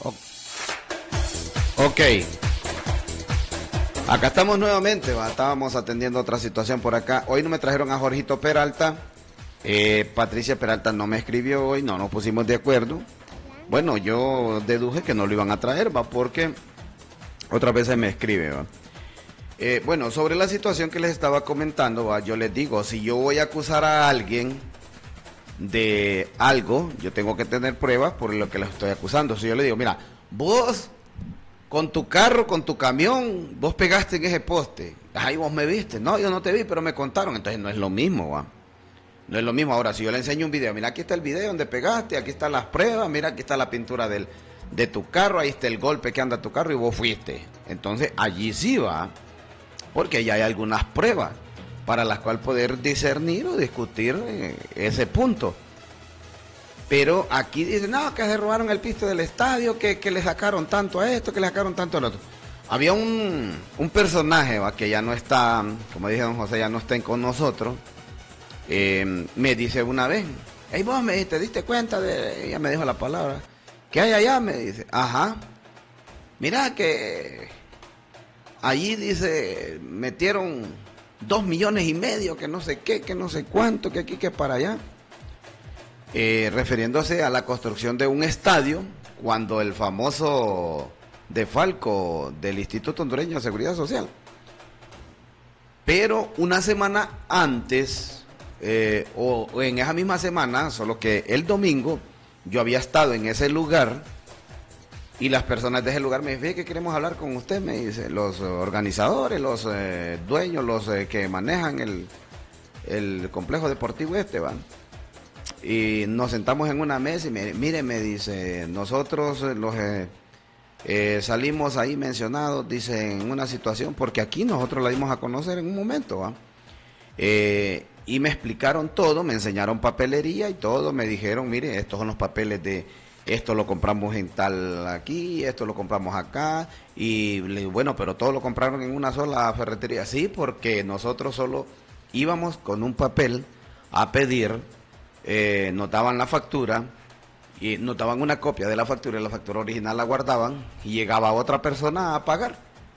O- Ok, acá estamos nuevamente, estábamos atendiendo otra situación por acá. Hoy no me trajeron a Jorgito Peralta, Patricia Peralta no me escribió hoy, no nos pusimos de acuerdo. Bueno, yo deduje que no lo iban a traer, porque otras veces me escribe, va. Bueno, sobre la situación que les estaba comentando, yo les digo, si yo voy a acusar a alguien de algo, yo tengo que tener pruebas por lo que les estoy acusando. Si yo le digo, mira, vos con tu carro, con tu camión, vos pegaste en ese poste. Ahí vos me viste. No, yo no te vi, pero me contaron. Entonces no es lo mismo, va. No es lo mismo. Ahora, si yo le enseño un video, mira, aquí está el video donde pegaste, aquí están las pruebas, mira, aquí está la pintura de tu carro, ahí está el golpe que anda tu carro y vos fuiste. Entonces allí sí va, porque ya hay algunas pruebas para las cuales poder discernir o discutir ese punto. Pero aquí dicen, no, que se robaron el pisto del estadio, que le sacaron tanto a esto, que le sacaron tanto al otro. Había un personaje que ya no está, como dije don José, ya no está con nosotros. Me dice una vez, hey, vos te diste cuenta de, ella me dijo la palabra, ¿qué hay allá? Me dice, ajá, mira que allí dice, metieron 2,5 millones, que no sé qué, que no sé cuánto, que aquí, que para allá. Refiriéndose a la construcción de un estadio, cuando el famoso defalco del Instituto Hondureño de Seguridad Social. Pero una semana antes, o en esa misma semana, solo que el domingo, yo había estado en ese lugar y las personas de ese lugar me dicen, ¿qué queremos hablar con usted? Me dice, los organizadores, los dueños, los que manejan el complejo deportivo van. Y nos sentamos en una mesa y mire, me dice, nosotros los salimos ahí mencionados, dice, en una situación, porque aquí nosotros la dimos a conocer en un momento, ¿va? Y me explicaron todo, me enseñaron papelería y todo, me dijeron, mire, estos son los papeles de, esto lo compramos en tal aquí, esto lo compramos acá, y le digo, bueno, pero todo lo compraron en una sola ferretería. Sí, porque nosotros solo íbamos con un papel a pedir, nos daban la factura y nos daban una copia de la factura y la factura original la guardaban y llegaba otra persona a pagar.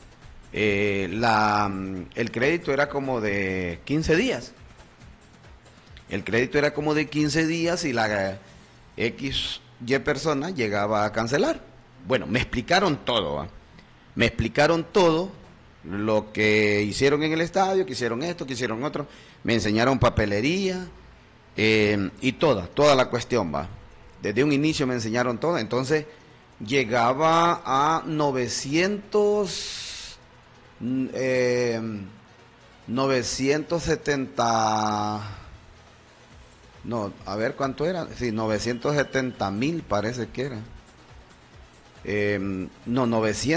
El crédito era como de 15 días. El crédito era como de 15 días y la XY persona llegaba a cancelar. Bueno, me explicaron todo, ¿va? Me explicaron todo lo que hicieron en el estadio, que hicieron esto, que hicieron otro. Me enseñaron papelería. Y toda la cuestión, va. Desde un inicio me enseñaron todo, entonces llegaba a 970, no, a ver cuánto era, sí, 970,000 parece que era. No,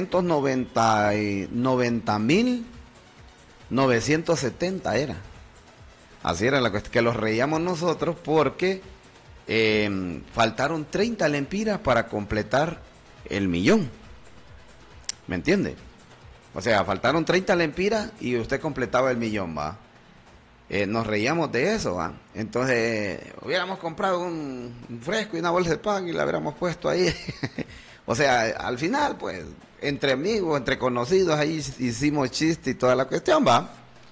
90,970 era. Así era la cuestión, que los reíamos nosotros porque faltaron 30 lempiras para completar el millón. ¿Me entiende? O sea, faltaron 30 lempiras y usted completaba el millón, va. Nos reíamos de eso, va. Entonces, hubiéramos comprado un fresco y una bolsa de pan y la hubiéramos puesto ahí. O sea, al final, pues, entre amigos, entre conocidos, ahí hicimos chiste y toda la cuestión, va.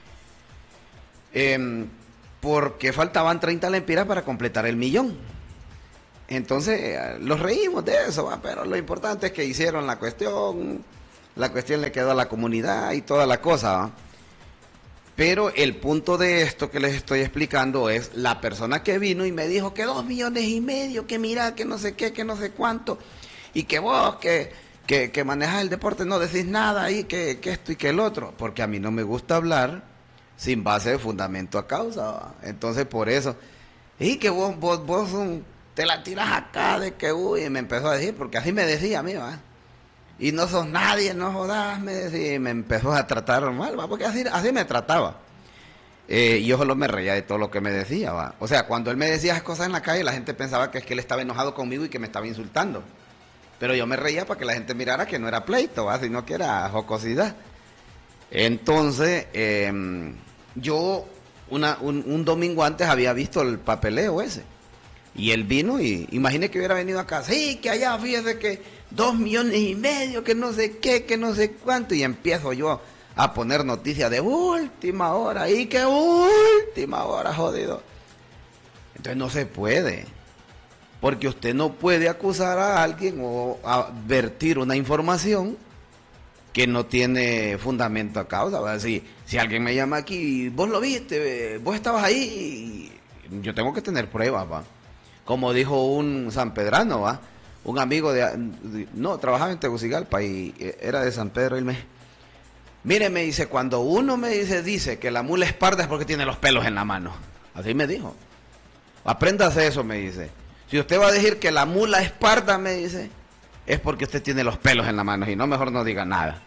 Porque faltaban 30 lempiras para completar el millón. Entonces, los reímos de eso, ¿va? Pero lo importante es que hicieron la cuestión le quedó a la comunidad y toda la cosa, ¿va? Pero el punto de esto que les estoy explicando es la persona que vino y me dijo que 2,5 millones, que mira, que no sé qué, que no sé cuánto, y que vos, que manejas el deporte, no decís nada ahí, que esto y que el otro, porque a mí no me gusta hablar sin base de fundamento a causa, ¿va? Entonces por eso, y que vos te la tiras acá de que uy, y me empezó a decir, porque así me decía a mí, ¿va? Y no sos nadie, no jodas, me decía, y me empezó a tratar mal, ¿va? Porque así me trataba. Y yo solo me reía de todo lo que me decía, ¿va? O sea, cuando él me decía esas cosas en la calle, la gente pensaba que es que él estaba enojado conmigo y que me estaba insultando. Pero yo me reía para que la gente mirara que no era pleito, ¿va? Sino que era jocosidad. Entonces, yo un domingo antes había visto el papeleo ese. Y él vino y imagine que hubiera venido acá. Sí, que allá, fíjese que 2,5 millones, que no sé qué, que no sé cuánto, y empiezo yo a poner noticias de última hora, y que última hora, jodido. Entonces no se puede, porque usted no puede acusar a alguien o advertir una información que no tiene fundamento a causa. ¿Verdad? Si alguien me llama aquí, vos lo viste, vos estabas ahí, yo tengo que tener pruebas, ¿va? Como dijo un sanpedrano, ¿va? Un amigo no, trabajaba en Tegucigalpa y era de San Pedro, y mire, me dice, cuando uno dice que la mula es parda es porque tiene los pelos en la mano. Así me dijo. Apréndase eso, me dice. Si usted va a decir que la mula es parda, me dice, es porque usted tiene los pelos en la mano, y no, mejor no diga nada.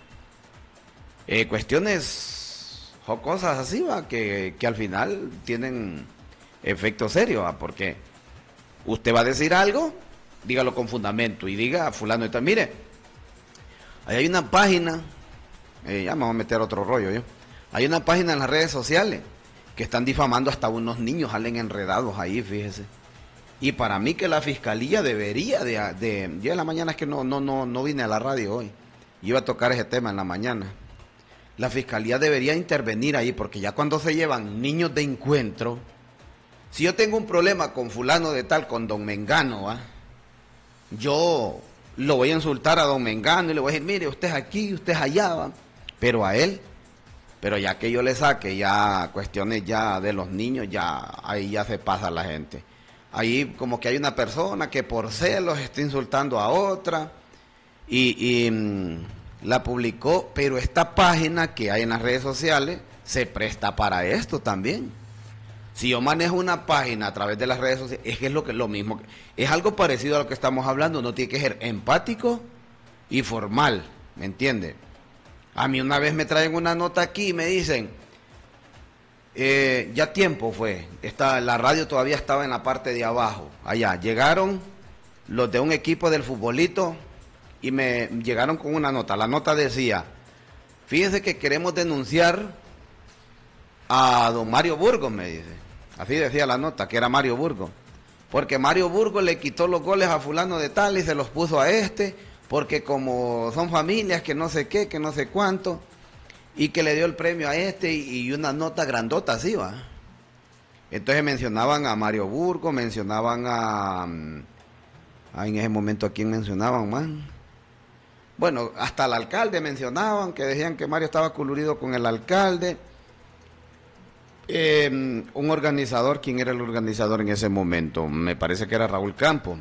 Cuestiones jocosas así, va, que al final tienen efecto serio, va, porque usted va a decir algo, dígalo con fundamento y diga a fulano y tal. Mire, ahí hay una página, ya me voy a meter otro rollo yo. Hay una página en las redes sociales que están difamando hasta unos niños, salen enredados ahí, fíjese. Y para mí que la fiscalía debería yo en la mañana es que no vine a la radio hoy, iba a tocar ese tema en la mañana. La fiscalía debería intervenir ahí, porque ya cuando se llevan niños de encuentro, si yo tengo un problema con fulano de tal, con don Mengano, ¿va? Yo lo voy a insultar a don Mengano y le voy a decir, mire, usted es aquí, usted es allá, ¿va? Pero a él, pero ya que yo le saque ya cuestiones ya de los niños, ya ahí ya se pasa la gente. Ahí como que hay una persona que por celos está insultando a otra y la publicó, pero esta página que hay en las redes sociales se presta para esto también. Si yo manejo una página a través de las redes sociales, es que es lo mismo, es algo parecido a lo que estamos hablando. Uno tiene que ser empático y formal, ¿me entiende? A mí una vez me traen una nota aquí y me dicen, ya tiempo fue, la radio todavía estaba en la parte de abajo, allá, llegaron los de un equipo del futbolito y me llegaron con una nota. La nota decía, fíjese que queremos denunciar a don Mario Burgos, me dice. Así decía la nota, que era Mario Burgos. Porque Mario Burgos le quitó los goles a fulano de tal y se los puso a este, porque como son familias que no sé qué, que no sé cuánto, y que le dio el premio a este, y una nota grandota así, va. Entonces mencionaban a Mario Burgos, mencionaban en ese momento a quién mencionaban, man. Bueno, hasta al alcalde mencionaban, que decían que Mario estaba colurido con el alcalde. Un organizador, ¿quién era el organizador en ese momento? Me parece que era Raúl Campos.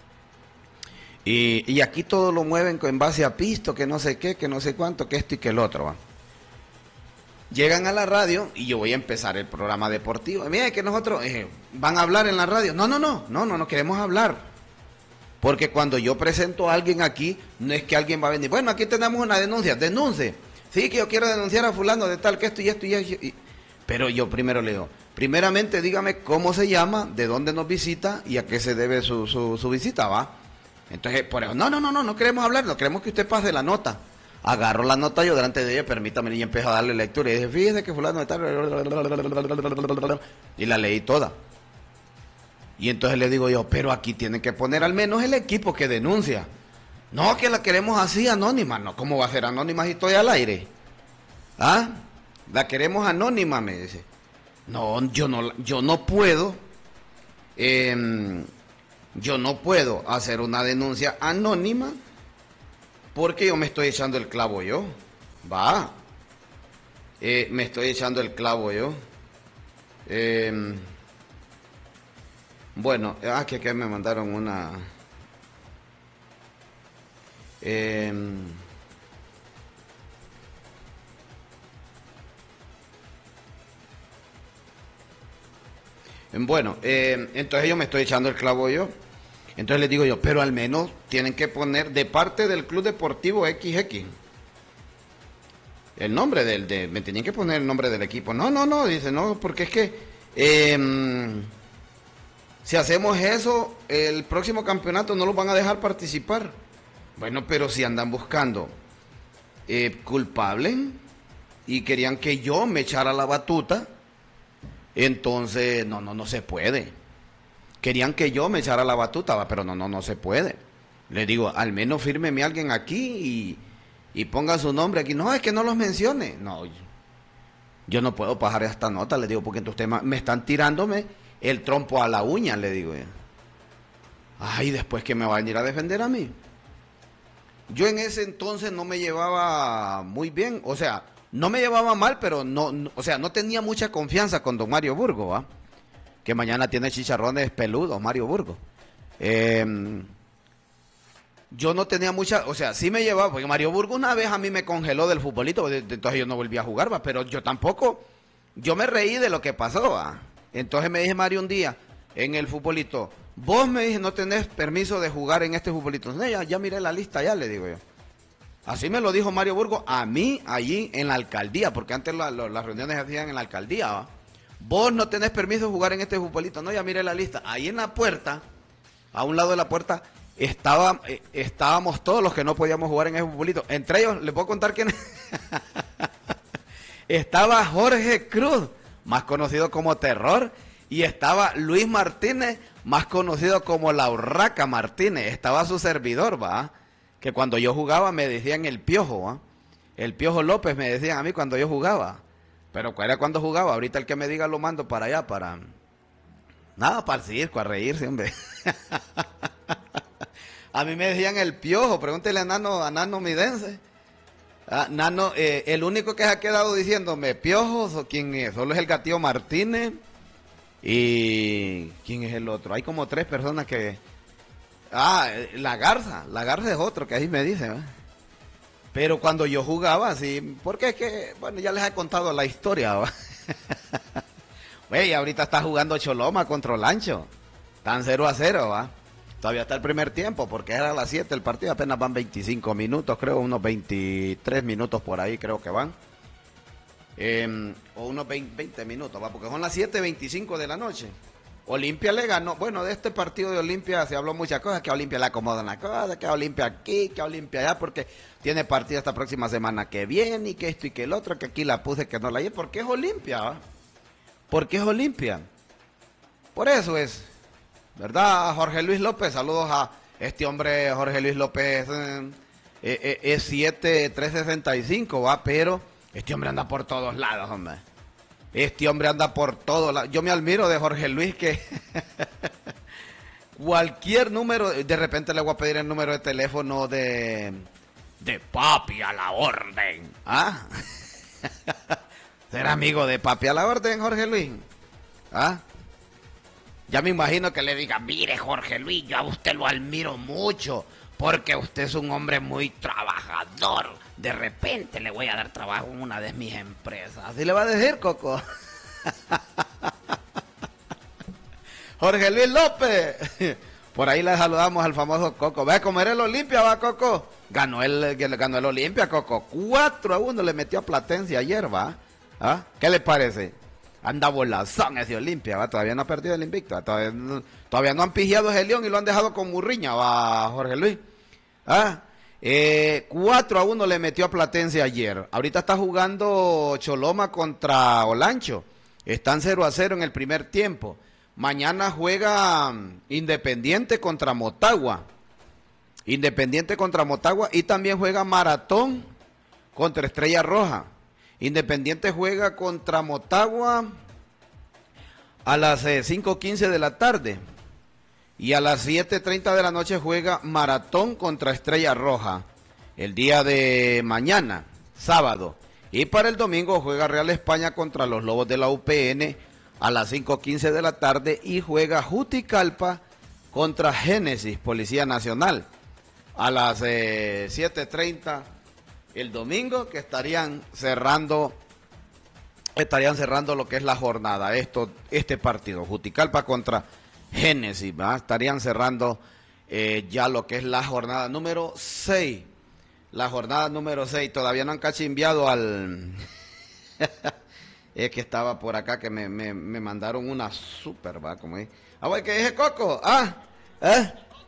Y aquí todo lo mueven en base a pisto, que no sé qué, que no sé cuánto, que esto y que el otro, ¿va? Llegan a la radio y yo voy a empezar el programa deportivo. Mira, que nosotros van a hablar en la radio. No queremos hablar. Porque cuando yo presento a alguien aquí, no es que alguien va a venir. Bueno, aquí tenemos una denuncia, denuncie. Sí, que yo quiero denunciar a fulano de tal, que esto y esto y esto. Pero yo primero le digo, primeramente dígame cómo se llama, de dónde nos visita y a qué se debe su visita, ¿va? Entonces, por eso, no queremos hablar, no queremos que usted pase la nota. Agarro la nota yo delante de ella, permítame, y empiezo a darle lectura. Y dije, fíjese que fulano de tal, y la leí toda. Y entonces le digo yo, pero aquí tienen que poner al menos el equipo que denuncia. No, que la queremos así, anónima. No, ¿cómo va a ser anónima si estoy al aire? ¿Ah? La queremos anónima, me dice. No, yo no puedo, yo no puedo hacer una denuncia anónima porque yo me estoy echando el clavo yo. Va. Me estoy echando el clavo yo. Bueno, que acá me mandaron una... Bueno, entonces yo me estoy echando el clavo yo. Entonces les digo yo, pero al menos tienen que poner de parte del Club Deportivo XX el nombre me tenían que poner el nombre del equipo. No, dice, no, porque es que si hacemos eso, el próximo campeonato no los van a dejar participar. Bueno, pero si andan buscando culpables y querían que yo me echara la batuta, entonces no se puede. Querían que yo me echara la batuta, pero no se puede. Le digo, al menos fírmeme alguien aquí y ponga su nombre aquí. No, es que no los mencione. No, yo no puedo pasar esta nota, le digo, porque entonces me están tirándome el trompo a la uña, le digo yo. Ay, después que me va a venir a defender a mí. Yo en ese entonces no me llevaba muy bien, o sea, no me llevaba mal, pero o sea, no tenía mucha confianza con don Mario Burgo, ¿va? Que mañana tiene chicharrones peludos, Mario Burgo. Yo no tenía mucha, o sea, sí me llevaba, porque Mario Burgo una vez a mí me congeló del futbolito, entonces yo no volví a jugar, ¿va? Pero yo tampoco, yo me reí de lo que pasó, ¿va? Entonces me dije Mario un día, en el futbolito, vos me dije, no tenés permiso de jugar en este futbolito. No, ya miré la lista, ya le digo yo. Así me lo dijo Mario Burgo a mí allí en la alcaldía, porque antes las reuniones se hacían en la alcaldía, ¿va? Vos no tenés permiso de jugar en este futbolito. No, ya miré la lista. Ahí en la puerta, a un lado de la puerta, estábamos todos los que no podíamos jugar en ese futbolito. Entre ellos, les puedo contar quién. Estaba Jorge Cruz, más conocido como Terror, y estaba Luis Martínez, más conocido como La Urraca Martínez. Estaba su servidor, ¿va? Que cuando yo jugaba me decían el Piojo, ¿va? El Piojo López me decían a mí cuando yo jugaba. Pero ¿cuál era cuando jugaba? Ahorita el que me diga lo mando para allá, para... Nada, para el circo, a reírse, hombre. A mí me decían el Piojo, pregúntele a Nano Midense. Nano, el único que se ha quedado diciéndome Piojo, ¿quién es? Solo es el Gatillo Martínez. ¿Y quién es el otro? Hay como 3 personas que... La Garza es otro que ahí me dice, ¿eh? Pero cuando yo jugaba, sí, porque es que, bueno, ya les he contado la historia, ¿va? Güey, ahorita está jugando Choloma contra Olancho. Están 0-0, ¿va? Todavía está el primer tiempo, porque era a las 7 el partido, apenas van 25 minutos, creo, unos 23 minutos por ahí creo que van. O unos 20 minutos, ¿va? Porque son las 7:25 de la noche. Olimpia le ganó, bueno, de este partido de Olimpia se habló muchas cosas, que a Olimpia le acomodan la cosa, que a Olimpia aquí, que a Olimpia allá, porque tiene partido esta próxima semana que viene, y que esto y que el otro, que aquí la puse, que no la lleve, porque es Olimpia, ¿va? Porque es Olimpia. Por eso es, ¿verdad? Jorge Luis López, saludos a este hombre, Jorge Luis López, es 7365, ¿va? Pero este hombre anda por todos lados, hombre. Este hombre anda por todos lados. Yo me admiro de Jorge Luis que cualquier número, de repente le voy a pedir el número de teléfono de Papi a la orden. ¿Ah? Ser amigo de Papi a la orden, Jorge Luis. ¿Ah? Ya me imagino que le diga, mire Jorge Luis, yo a usted lo admiro mucho, porque usted es un hombre muy trabajador. De repente le voy a dar trabajo en una de mis empresas. Así le va a decir, Coco. Jorge Luis López. Por ahí le saludamos al famoso Coco. Ve a comer el Olimpia, va, Coco. Ganó el Olimpia, Coco. 4-1 le metió a Platense ayer, va. ¿Ah? ¿Qué le parece? Anda bolazón ese Olimpia, va. Todavía no ha perdido el invicto. Todavía no han pillado ese León y lo han dejado con Murriña, va, Jorge Luis. ¿Ah? 4-1 le metió a Platense ayer. Ahorita está jugando Choloma contra Olancho. Están 0-0 en el primer tiempo. Mañana juega Independiente contra Motagua. Independiente contra Motagua. Y también juega Maratón contra Estrella Roja. Independiente juega contra Motagua a las 5:15 de la tarde. Y a las 7:30 de la noche juega Maratón contra Estrella Roja. El día de mañana, sábado. Y para el domingo juega Real España contra los Lobos de la UPN a las 5:15 de la tarde. Y juega Juticalpa contra Génesis, Policía Nacional, a las 7:30 el domingo, que estarían cerrando lo que es la jornada. Este partido, Juticalpa contra Génesis, ¿va? Estarían cerrando ya lo que es la jornada número 6. La jornada número 6. Todavía no han cachimbiado al... Es que estaba por acá que me mandaron una super, ¿va? Como es. Ah, güey, ¿qué dije, Coco? Ah, ¿eh?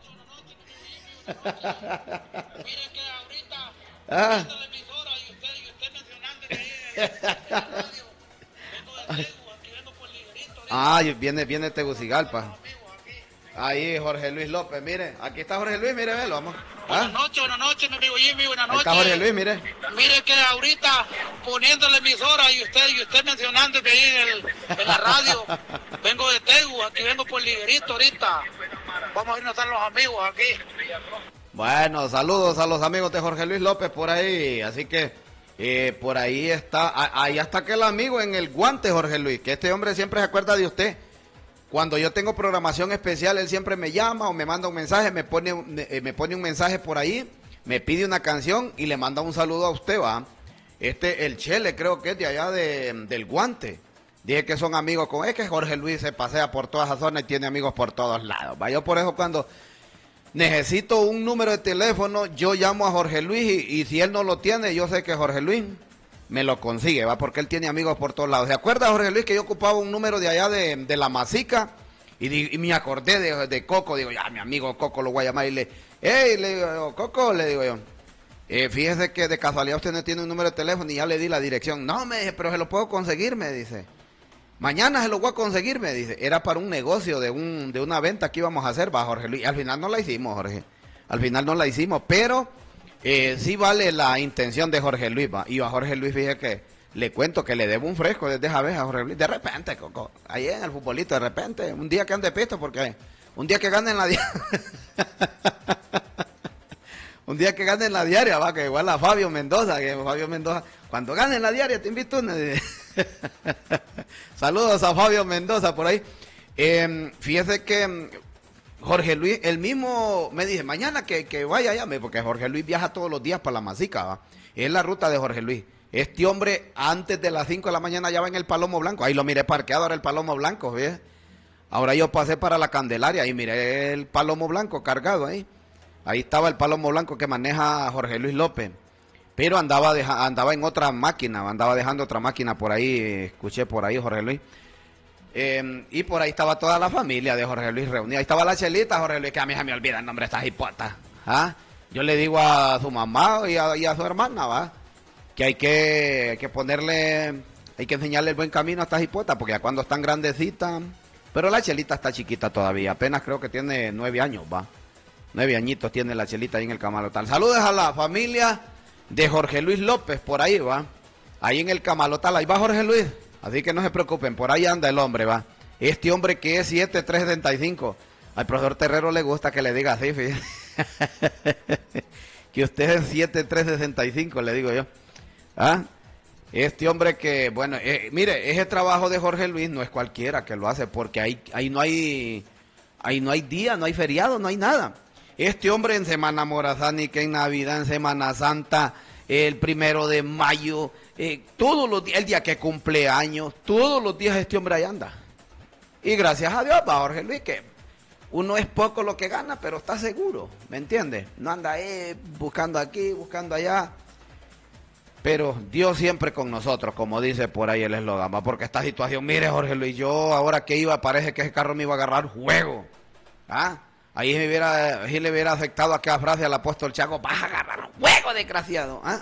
Miren que ahorita Ah. la emisora y usted mencionando que ahí en la radio, vengo de Tegu, aquí vengo por ligerito. Viene Tegucigalpa. Amigos aquí, Ahí Jorge Luis López, mire, aquí está Jorge Luis, mire, velo, vamos. Buenas noches, mi amigo Jimmy, buenas Ahí noches. está Jorge Luis, mire. Mire que ahorita poniendo la emisora y usted mencionando que ahí en la radio, vengo de Tegu, aquí vengo por Liguerito ahorita. Vamos a irnos a estar los amigos aquí. Bueno, saludos a los amigos de Jorge Luis López por ahí, así que por ahí está, ahí está aquel amigo en el guante, Jorge Luis, que este hombre siempre se acuerda de usted. Cuando yo tengo programación especial, él siempre me llama o me manda un mensaje, me pone un mensaje por ahí, me pide una canción y le manda un saludo a usted, va. El Chele creo que es de allá del guante. Dije que son amigos es que Jorge Luis se pasea por todas las zonas y tiene amigos por todos lados, va. Yo por eso cuando necesito un número de teléfono, yo llamo a Jorge Luis y si él no lo tiene, yo sé que Jorge Luis me lo consigue, va, porque él tiene amigos por todos lados. ¿Se acuerda, Jorge Luis, que yo ocupaba un número de allá de La Masica? Y me acordé de Coco, digo, ya, mi amigo Coco lo voy a llamar y le digo, Coco, le digo yo, fíjese que de casualidad usted no tiene un número de teléfono y ya le di la dirección. No, me dije, pero se lo puedo conseguir, me dice. Mañana se lo voy a conseguir, me dice. Era para un negocio de una venta que íbamos a hacer, va, Jorge Luis. Y al final no la hicimos, Jorge. Al final no la hicimos, pero sí vale la intención de Jorge Luis, va. Y a Jorge Luis, fíjese que le cuento que le debo un fresco desde esa vez a Jorge Luis. De repente, Coco, ahí en el futbolito, de repente, un día que ande pisto, porque un día que gane en la diaria. Un día que gane en la diaria, va, que igual a Fabio Mendoza, cuando gane en la diaria te invito una. Saludos a Fabio Mendoza por ahí. Fíjese que Jorge Luis, él mismo me dice, mañana que vaya allá, porque Jorge Luis viaja todos los días para La Masica, ¿va? Es la ruta de Jorge Luis. Este hombre, antes de las 5 de la mañana ya va en el Palomo Blanco. Ahí lo miré parqueado, ahora el Palomo Blanco, ¿ves? Ahora yo pasé para la Candelaria y miré el Palomo Blanco cargado ahí. Ahí estaba el Palomo Blanco que maneja Jorge Luis López. Pero andaba en otra máquina, andaba dejando otra máquina por ahí, escuché por ahí Jorge Luis. Y por ahí estaba toda la familia de Jorge Luis reunida. Ahí estaba la Chelita, Jorge Luis, que a mí se me olvida el nombre de esta hipota. ¿Ah? Yo le digo a su mamá y a su hermana, ¿va? Que hay que ponerle, hay que enseñarle el buen camino a estas hipotas, porque ya cuando están grandecitas, pero la Chelita está chiquita todavía, apenas creo que tiene 9 años, va. 9 añitos tiene la Chelita ahí en el Camalotal. Saludos a la familia de Jorge Luis López, por ahí va, ahí en el Camalotal, ahí va Jorge Luis, así que no se preocupen, por ahí anda el hombre, va. Este hombre que es 7375, al profesor Terrero le gusta que le diga así, fíjate. Que usted es 7365, le digo yo. ¿Ah? Este hombre que, bueno, mire, ese trabajo de Jorge Luis no es cualquiera que lo hace, porque ahí no hay día, no hay feriado, no hay nada. Este hombre en Semana Morazánica, en Navidad, en Semana Santa, el 1 de mayo, todos los días, el día que cumple años, todos los días este hombre ahí anda. Y gracias a Dios, va Jorge Luis, que uno es poco lo que gana, pero está seguro, ¿me entiendes? No anda buscando aquí, buscando allá. Pero Dios siempre con nosotros, como dice por ahí el eslogan, ¿va? Porque esta situación, mire Jorge Luis, yo ahora que iba, parece que ese carro me iba a agarrar juego. ¿Ah? Ahí le hubiera afectado aquella frase al apóstol Chaco, vas a agarrar juego, desgraciado. ¿Ah?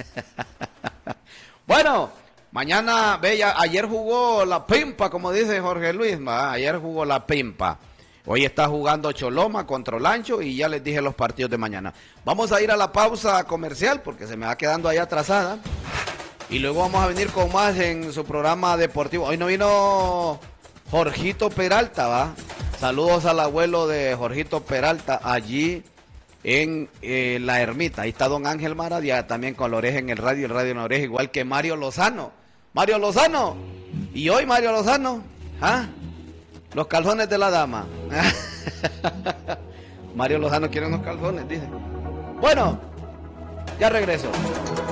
Bueno, mañana, ayer jugó la Pimpa, como dice Jorge Luis, ¿va? Ayer jugó la Pimpa. Hoy está jugando Choloma contra Olancho y ya les dije los partidos de mañana. Vamos a ir a la pausa comercial porque se me va quedando ahí atrasada. Y luego vamos a venir con más en su programa deportivo. Hoy no vino Jorgito Peralta, ¿va? Saludos al abuelo de Jorgito Peralta allí en La Ermita. Ahí está don Ángel Maradia también con la oreja en el radio en la oreja, igual que Mario Lozano. Mario Lozano. Y hoy Mario Lozano, ¿ah? Los calzones de la dama. Mario Lozano quiere unos calzones, dice. Bueno, ya regreso.